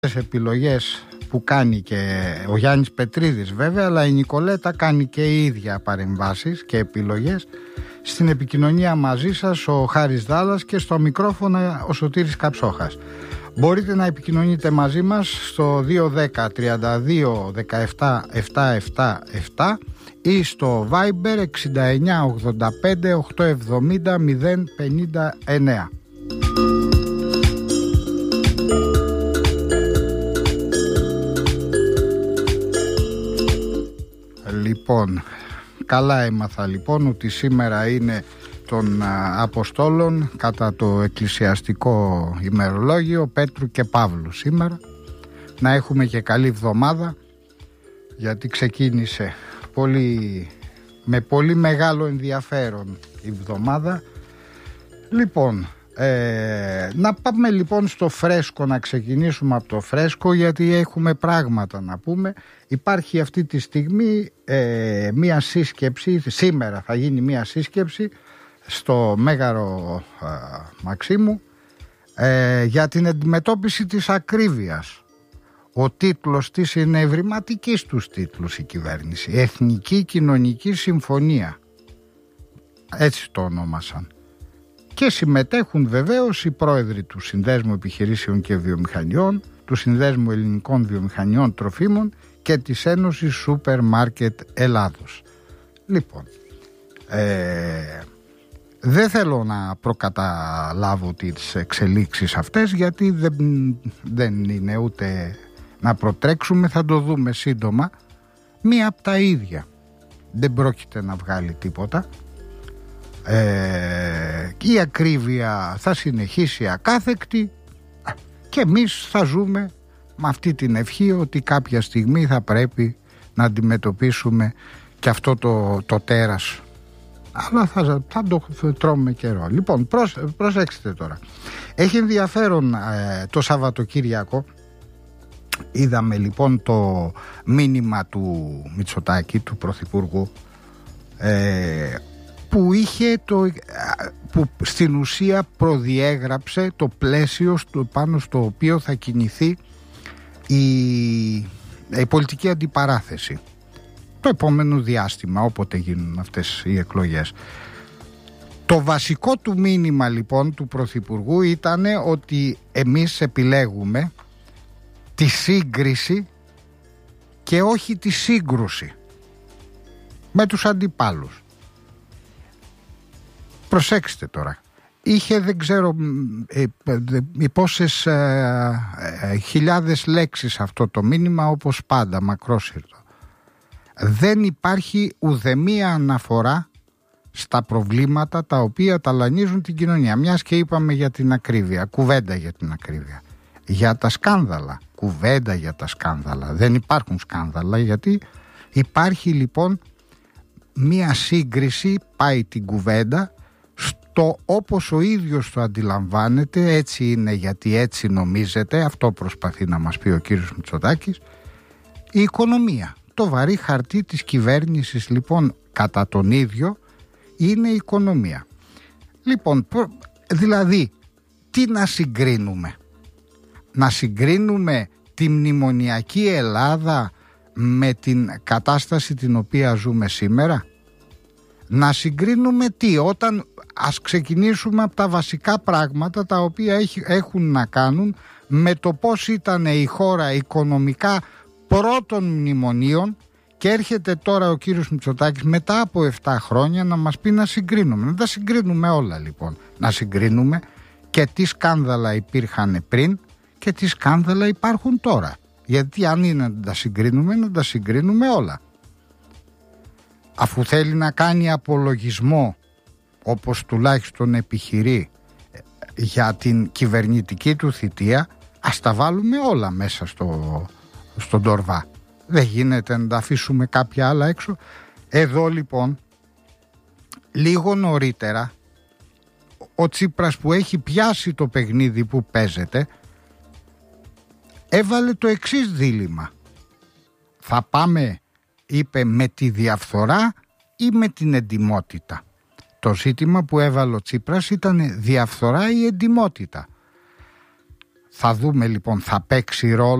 επιλογές που κάνει και ο Γιάννης Πετρίδης βέβαια, αλλά η Νικολέτα κάνει και η ίδια παρεμβάσεις και επιλογές. Στην επικοινωνία μαζί σας ο Χάρης Δάλλας και στο μικρόφωνο ο Σωτήρης Καψόχας. Μπορείτε να επικοινωνείτε μαζί μας στο 210 32 17 777 ή στο Viber 69 85 870 059. Λοιπόν, καλά έμαθα λοιπόν ότι σήμερα είναι των Αποστόλων κατά το εκκλησιαστικό ημερολόγιο Πέτρου και Παύλου σήμερα. Να έχουμε και καλή εβδομάδα, γιατί ξεκίνησε με πολύ μεγάλο ενδιαφέρον η εβδομάδα. Λοιπόν, να πάμε λοιπόν στο φρέσκο, να ξεκινήσουμε από το φρέσκο, γιατί έχουμε πράγματα να πούμε. Υπάρχει αυτή τη στιγμή μία σύσκεψη, σήμερα θα γίνει μία σύσκεψη στο Μέγαρο Μαξίμου για την αντιμετώπιση της ακρίβειας. Ο τίτλος της είναι ευρηματικής τους τίτλους η κυβέρνηση, Εθνική Κοινωνική Συμφωνία, έτσι το ονόμασαν. Και συμμετέχουν βεβαίως οι πρόεδροι του Συνδέσμου Επιχειρήσεων και Βιομηχανιών, του Συνδέσμου Ελληνικών Βιομηχανιών Τροφίμων και της Ένωσης Σούπερ Μάρκετ Ελλάδος. Λοιπόν, δεν θέλω να προκαταλάβω τις εξελίξεις αυτές, γιατί δεν είναι ούτε να προτρέξουμε, θα το δούμε σύντομα. Μία από τα ίδια, δεν πρόκειται να βγάλει τίποτα. Η ακρίβεια θα συνεχίσει ακάθεκτη και εμείς θα ζούμε με αυτή την ευχή ότι κάποια στιγμή θα πρέπει να αντιμετωπίσουμε και αυτό το τέρας, αλλά θα το τρώμε καιρό. Λοιπόν, προσέξτε τώρα, έχει ενδιαφέρον το Σαββατοκύριακο. Είδαμε λοιπόν το μήνυμα του Μητσοτάκη, του Πρωθυπουργού, που στην ουσία προδιέγραψε το πλαίσιο πάνω στο οποίο θα κινηθεί η πολιτική αντιπαράθεση το επόμενο διάστημα, όποτε γίνουν αυτές οι εκλογές. Το βασικό του μήνυμα λοιπόν του Πρωθυπουργού ήταν ότι εμείς επιλέγουμε τη σύγκριση και όχι τη σύγκρουση με τους αντιπάλους. Προσέξτε τώρα, είχε δεν ξέρω πόσες χιλιάδες λέξεις αυτό το μήνυμα, όπως πάντα μακρόσυρτο. Δεν υπάρχει ουδέμια αναφορά στα προβλήματα τα οποία ταλανίζουν την κοινωνία. Μιας και είπαμε για την ακρίβεια, κουβέντα για την ακρίβεια. Για τα σκάνδαλα, κουβέντα για τα σκάνδαλα. Δεν υπάρχουν σκάνδαλα, γιατί υπάρχει λοιπόν μια σύγκριση, πάει την κουβέντα στο όπως ο ίδιος το αντιλαμβάνεται, έτσι είναι γιατί έτσι νομίζετε, αυτό προσπαθεί να μας πει ο κύριος Μητσοτάκης, η οικονομία. Το βαρύ χαρτί της κυβέρνησης λοιπόν κατά τον ίδιο είναι η οικονομία. Λοιπόν, δηλαδή τι να συγκρίνουμε? Να συγκρίνουμε τη μνημονιακή Ελλάδα με την κατάσταση την οποία ζούμε σήμερα? Να συγκρίνουμε τι? Όταν ας ξεκινήσουμε από τα βασικά πράγματα τα οποία έχουν να κάνουν με το πώς ήταν η χώρα οικονομικά πρώτων μνημονίων, και έρχεται τώρα ο κύριος Μητσοτάκης μετά από 7 χρόνια να μας πει να συγκρίνουμε. Να τα συγκρίνουμε όλα λοιπόν. Να συγκρίνουμε και τι σκάνδαλα υπήρχαν πριν και τι σκάνδαλα υπάρχουν τώρα. Γιατί αν είναι να τα συγκρίνουμε, να τα συγκρίνουμε όλα. Αφού θέλει να κάνει απολογισμό, όπως τουλάχιστον επιχειρεί, για την κυβερνητική του θητεία, ας τα βάλουμε όλα μέσα στον τορβά. Δεν γίνεται να τα αφήσουμε κάποια άλλα έξω. Εδώ λοιπόν, λίγο νωρίτερα, ο Τσίπρας, που έχει πιάσει το παιχνίδι που παίζεται, έβαλε το εξής δίλημμα. Θα πάμε, είπε, με τη διαφθορά ή με την εντιμότητα? Το ζήτημα που έβαλε ο Τσίπρας ήταν διαφθορά ή εντιμότητα. Θα δούμε λοιπόν, θα παίξει ρόλο